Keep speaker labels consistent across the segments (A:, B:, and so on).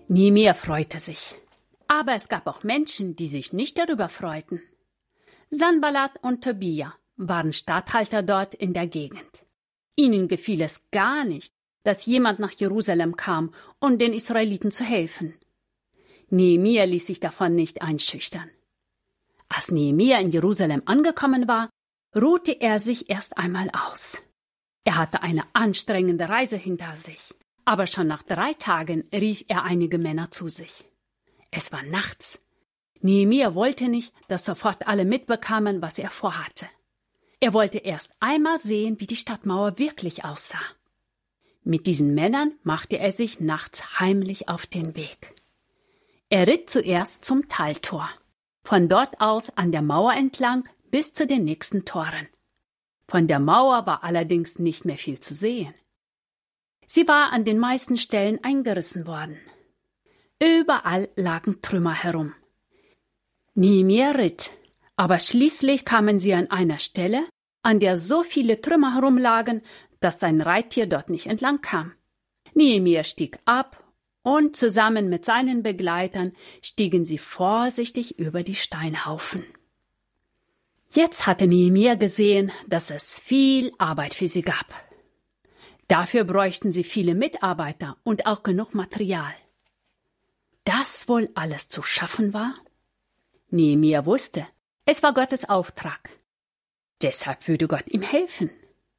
A: Nehemia freute sich. Aber es gab auch Menschen, die sich nicht darüber freuten. Sanballat und Tobia waren Statthalter dort in der Gegend. Ihnen gefiel es gar nicht, dass jemand nach Jerusalem kam, um den Israeliten zu helfen. Nehemia ließ sich davon nicht einschüchtern. Als Nehemia in Jerusalem angekommen war, ruhte er sich erst einmal aus. Er hatte eine anstrengende Reise hinter sich, aber schon nach 3 Tagen rief er einige Männer zu sich. Es war nachts. Nehemia wollte nicht, dass sofort alle mitbekamen, was er vorhatte. Er wollte erst einmal sehen, wie die Stadtmauer wirklich aussah. Mit diesen Männern machte er sich nachts heimlich auf den Weg. Er ritt zuerst zum Taltor, von dort aus an der Mauer entlang bis zu den nächsten Toren. Von der Mauer war allerdings nicht mehr viel zu sehen. Sie war an den meisten Stellen eingerissen worden. Überall lagen Trümmer herum. Nehemia ritt, aber schließlich kamen sie an einer Stelle, an der so viele Trümmer herumlagen, dass sein Reittier dort nicht entlang kam. Nehemia stieg ab und zusammen mit seinen Begleitern stiegen sie vorsichtig über die Steinhaufen. Jetzt hatte Nehemia gesehen, dass es viel Arbeit für sie gab. Dafür bräuchten sie viele Mitarbeiter und auch genug Material. Das wohl alles zu schaffen war? Nehemia wusste, es war Gottes Auftrag. Deshalb würde Gott ihm helfen.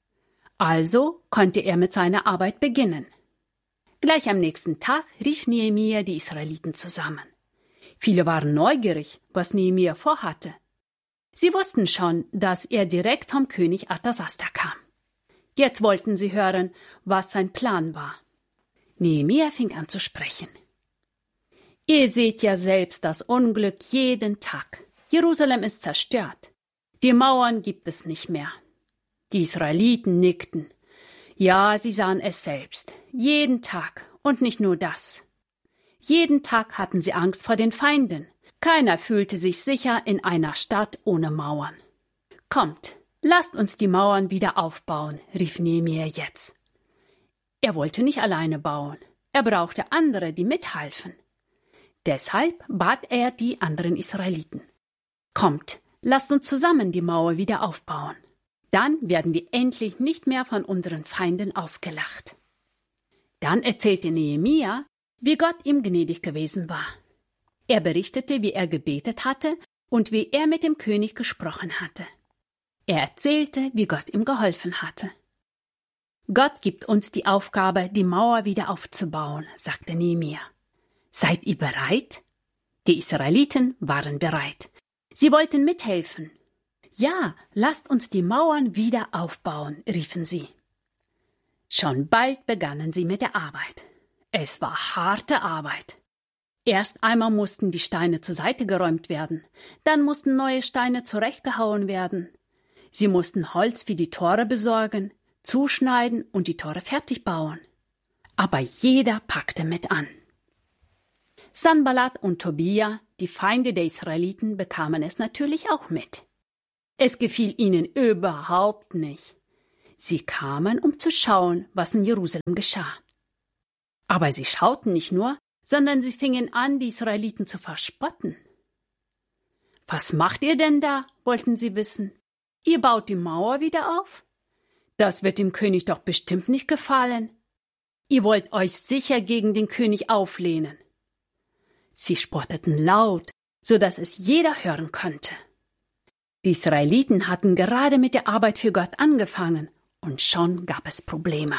A: Also konnte er mit seiner Arbeit beginnen. Gleich am nächsten Tag rief Nehemia die Israeliten zusammen. Viele waren neugierig, was Nehemia vorhatte. Sie wussten schon, dass er direkt vom König Artasasta kam. Jetzt wollten sie hören, was sein Plan war. Nehemia fing an zu sprechen. Ihr seht ja selbst das Unglück jeden Tag. Jerusalem ist zerstört. Die Mauern gibt es nicht mehr. Die Israeliten nickten. Ja, sie sahen es selbst. Jeden Tag. Und nicht nur das. Jeden Tag hatten sie Angst vor den Feinden. Keiner fühlte sich sicher in einer Stadt ohne Mauern. Kommt, lasst uns die Mauern wieder aufbauen, rief Nehemia jetzt. Er wollte nicht alleine bauen. Er brauchte andere, die mithalfen. Deshalb bat er die anderen Israeliten. Kommt, lasst uns zusammen die Mauer wieder aufbauen. Dann werden wir endlich nicht mehr von unseren Feinden ausgelacht. Dann erzählte Nehemia, wie Gott ihm gnädig gewesen war. Er berichtete, wie er gebetet hatte und wie er mit dem König gesprochen hatte. Er erzählte, wie Gott ihm geholfen hatte. Gott gibt uns die Aufgabe, die Mauer wieder aufzubauen, sagte Nehemia. Seid ihr bereit? Die Israeliten waren bereit. Sie wollten mithelfen. Ja, lasst uns die Mauern wieder aufbauen, riefen sie. Schon bald begannen sie mit der Arbeit. Es war harte Arbeit. Erst einmal mussten die Steine zur Seite geräumt werden, dann mussten neue Steine zurechtgehauen werden. Sie mussten Holz für die Tore besorgen, zuschneiden und die Tore fertig bauen. Aber jeder packte mit an. Sanballat und Tobia, die Feinde der Israeliten, bekamen es natürlich auch mit. Es gefiel ihnen überhaupt nicht. Sie kamen, um zu schauen, was in Jerusalem geschah. Aber sie schauten nicht nur, sondern sie fingen an, die Israeliten zu verspotten. Was macht ihr denn da, wollten sie wissen. Ihr baut die Mauer wieder auf? Das wird dem König doch bestimmt nicht gefallen. Ihr wollt euch sicher gegen den König auflehnen. Sie spotteten laut, so dass es jeder hören konnte. Die Israeliten hatten gerade mit der Arbeit für Gott angefangen, und schon gab es Probleme.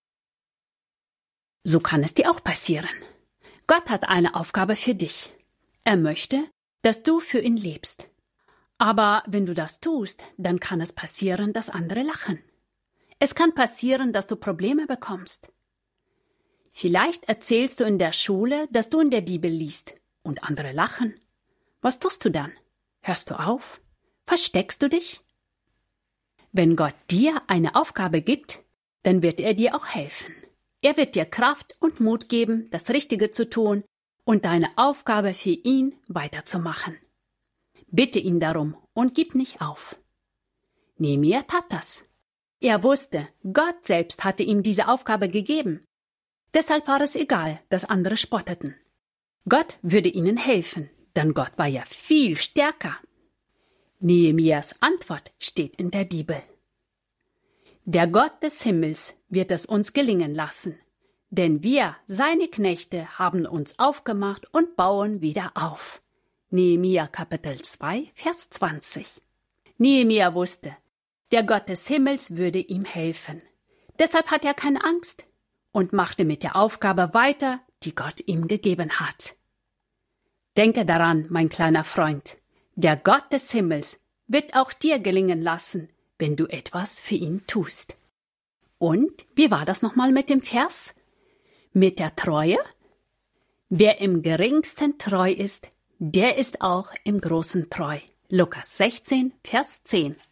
A: So kann es dir auch passieren. Gott hat eine Aufgabe für dich. Er möchte, dass du für ihn lebst. Aber wenn du das tust, dann kann es passieren, dass andere lachen. Es kann passieren, dass du Probleme bekommst. Vielleicht erzählst du in der Schule, dass du in der Bibel liest, und andere lachen. Was tust du dann? Hörst du auf? Versteckst du dich? Wenn Gott dir eine Aufgabe gibt, dann wird er dir auch helfen. Er wird dir Kraft und Mut geben, das Richtige zu tun und deine Aufgabe für ihn weiterzumachen. Bitte ihn darum und gib nicht auf. Nehemia tat das. Er wusste, Gott selbst hatte ihm diese Aufgabe gegeben. Deshalb war es egal, dass andere spotteten. Gott würde ihnen helfen, denn Gott war ja viel stärker. Nehemias Antwort steht in der Bibel. Der Gott des Himmels wird es uns gelingen lassen, denn wir, seine Knechte, haben uns aufgemacht und bauen wieder auf. Nehemia Kapitel 2, Vers 20. Nehemia wusste, der Gott des Himmels würde ihm helfen. Deshalb hat er keine Angst und machte mit der Aufgabe weiter, die Gott ihm gegeben hat. Denke daran, mein kleiner Freund, der Gott des Himmels wird auch dir gelingen lassen, wenn du etwas für ihn tust. Und wie war das nochmal mit dem Vers? Mit der Treue? Wer im Geringsten treu ist, der ist auch im Großen treu. Lukas 16, Vers 10.